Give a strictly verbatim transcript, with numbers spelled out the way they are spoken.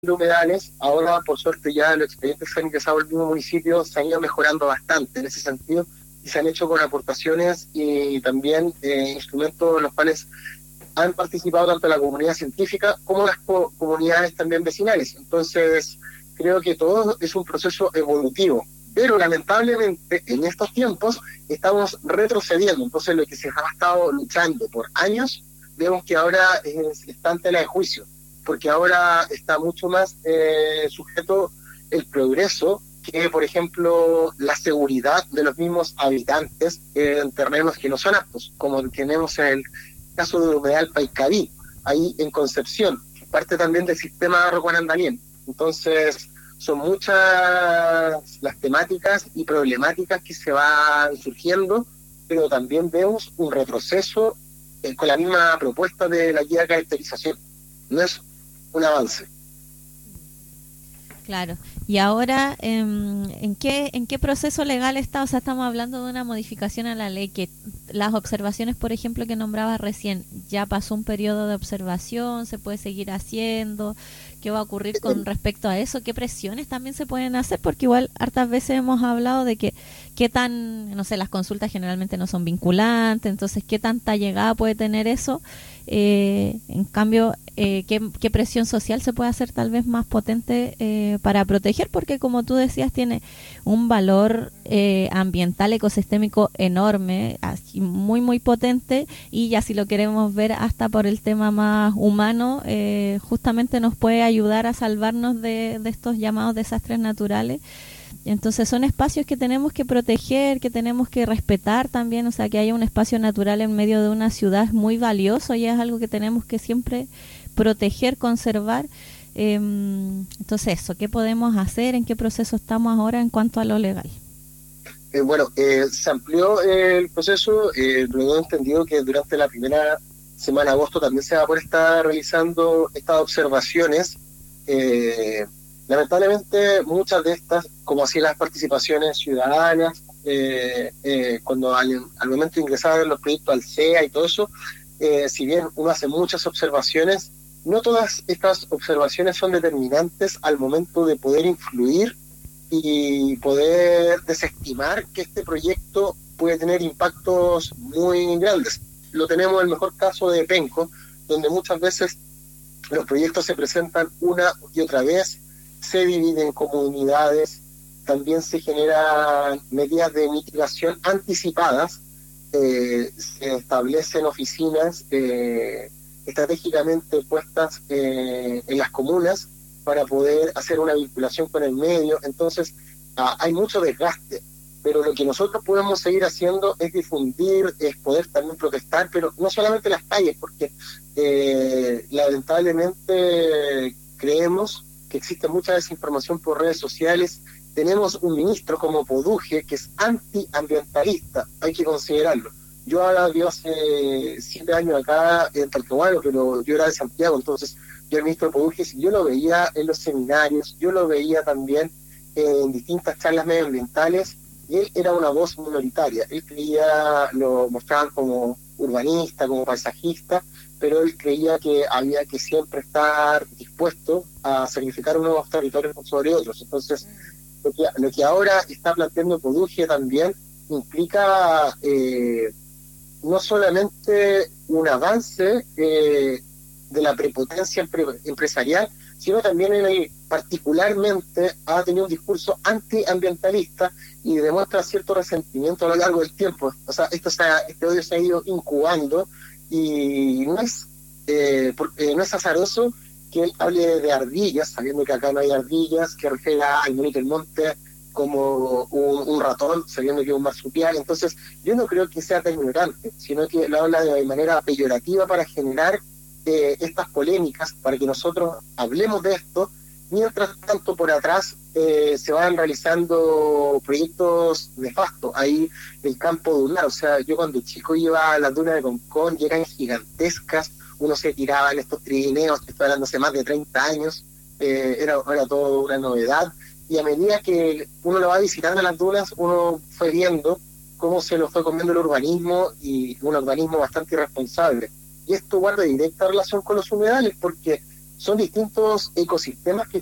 de humedales. Ahora, por suerte, ya los expedientes que han ingresado al mismo municipio se han ido mejorando bastante en ese sentido y se han hecho con aportaciones y también eh, instrumentos en los cuales han participado tanto la comunidad científica como las co- comunidades también vecinales. Entonces, creo que todo es un proceso evolutivo, pero lamentablemente en estos tiempos estamos retrocediendo. Entonces, lo que se ha estado luchando por años, vemos que ahora es, está en tela de juicio, porque ahora está mucho más eh, sujeto el progreso que, por ejemplo, la seguridad de los mismos habitantes en terrenos que no son aptos, como tenemos en el caso de Humedal Paicaví, ahí en Concepción, parte también del sistema Rocuanandalien. Entonces, son muchas las temáticas y problemáticas que se van surgiendo, pero también vemos un retroceso eh, con la misma propuesta de la guía de caracterización. No es un avance. Claro. Y ahora, em, ¿en qué en qué proceso legal está? O sea, estamos hablando de una modificación a la ley que las observaciones, por ejemplo, que nombrabas recién, ya pasó un periodo de observación, se puede seguir haciendo. ¿Qué va a ocurrir con respecto a eso? ¿Qué presiones también se pueden hacer? Porque igual hartas veces hemos hablado de que qué tan, no sé, las consultas generalmente no son vinculantes, entonces qué tanta llegada puede tener eso. Eh, en cambio, eh, ¿qué, ¿qué presión social se puede hacer tal vez más potente eh, para proteger? Porque como tú decías, tiene un valor eh, ambiental, ecosistémico enorme, así, muy, muy potente, y ya si lo queremos ver hasta por el tema más humano, eh, justamente nos puede ayudar a salvarnos de, de estos llamados desastres naturales. Entonces son espacios que tenemos que proteger, que tenemos que respetar también, o sea, que haya un espacio natural en medio de una ciudad es muy valioso y es algo que tenemos que siempre proteger, conservar. Eh, entonces eso, ¿qué podemos hacer? ¿En qué proceso estamos ahora en cuanto a lo legal? Eh, bueno, eh, se amplió eh, el proceso, eh, luego he entendido que durante la primera semana de agosto también se va a poder estar realizando estas observaciones. Eh, Lamentablemente muchas de estas, como así las participaciones ciudadanas, eh, eh, cuando al, al momento de ingresar los proyectos al C E A y todo eso, eh, si bien uno hace muchas observaciones, no todas estas observaciones son determinantes al momento de poder influir y poder desestimar que este proyecto puede tener impactos muy grandes. Lo tenemos en el mejor caso de Penco, donde muchas veces los proyectos se presentan una y otra vez, se dividen en comunidades, también se generan medidas de mitigación anticipadas, eh, se establecen oficinas eh, estratégicamente puestas eh, en las comunas para poder hacer una vinculación con el medio. Entonces, ah, hay mucho desgaste, pero lo que nosotros podemos seguir haciendo es difundir, es poder también protestar, pero no solamente en las calles, porque eh, lamentablemente creemos que existe mucha desinformación por redes sociales. Tenemos un ministro como Poduje que es antiambientalista, hay que considerarlo. Yo ahora vivo hace siete años acá en Talcahuano, pero yo era de Santiago, entonces yo el ministro Poduje, yo lo veía en los seminarios, yo lo veía también en distintas charlas medioambientales, y él era una voz minoritaria. Él creía, lo mostraban como urbanista, como paisajista, pero él creía que había que siempre estar dispuesto a sacrificar unos territorios sobre otros. Entonces, lo que, lo que ahora está planteando Poduje también implica eh, no solamente un avance eh, de la prepotencia empre- empresarial, sino también en el, particularmente ha tenido un discurso antiambientalista y demuestra cierto resentimiento a lo largo del tiempo. O sea, esto se ha, este odio se ha ido incubando y no es, eh, por, eh, no es azaroso que él hable de ardillas, sabiendo que acá no hay ardillas, que refiere al monito del monte como un, un ratón, sabiendo que es un marsupial. Entonces, yo no creo que sea tan ignorante, sino que lo habla de manera peyorativa para generar eh, estas polémicas, para que nosotros hablemos de esto. Mientras tanto, por atrás eh, se van realizando proyectos nefastos. Ahí el campo dunar, o sea, yo cuando chico iba a las dunas de Concón y eran gigantescas, uno se tiraba en estos trineos, estoy hablando hace más de treinta años, eh, era, era todo una novedad. Y a medida que uno lo va visitando las dunas, uno fue viendo cómo se lo fue comiendo el urbanismo, y un urbanismo bastante irresponsable. Y esto guarda directa relación con los humedales, porque son distintos ecosistemas que